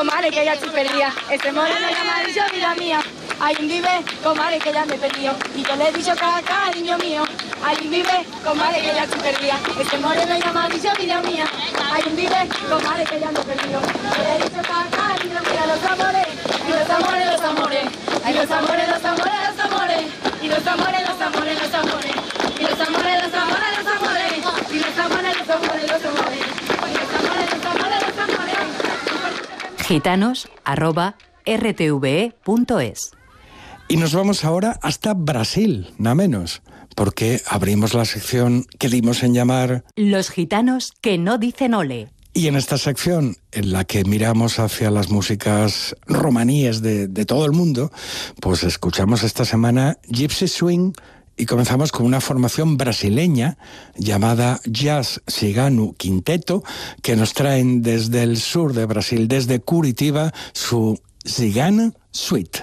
comadre, que ya estoy perdida. Ese moreno llama ha dicho vida mía. Alguien vive, comadre, que ya me he perdido. Y yo le he dicho cariño mío. Alguien vive, comadre, que ya estoy perdida. Ese moreno llama ha dicho vida mía. Alguien vive, comadre, que ya me he perdido. Yo le he dicho cariño mío. Los amores, y los amores, los amores. Y los amores, los amores, los amores. Y los amores, los amores, los amores. Y los amores, los amores, los amores. Y los amores, los amores, los amores. Y los amores, los amores, los amores. gitanos@rtve.es. Y nos vamos ahora hasta Brasil, nada menos, porque abrimos la sección que dimos en llamar Los gitanos que no dicen ole. Y en esta sección, en la que miramos hacia las músicas romaníes de todo el mundo, pues escuchamos esta semana Gypsy Swing y comenzamos con una formación brasileña llamada Jazz Cigano Quinteto, que nos traen desde el sur de Brasil, desde Curitiba, su Cigano Suite.